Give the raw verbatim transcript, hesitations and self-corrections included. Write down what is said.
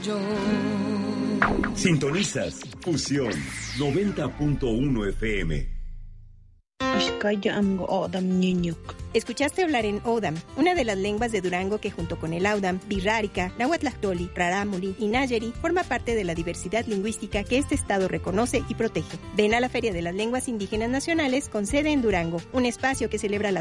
Yo. Sintonizas Fusión noventa punto uno F M. Escuchaste hablar en Odam, una de las lenguas de Durango que junto con el Audam, Birrárica, Nahuatlactoli, Rarámuri y Nayeri forma parte de la diversidad lingüística que este estado reconoce y protege. Ven a la Feria de las Lenguas Indígenas Nacionales con sede en Durango, un espacio que celebra la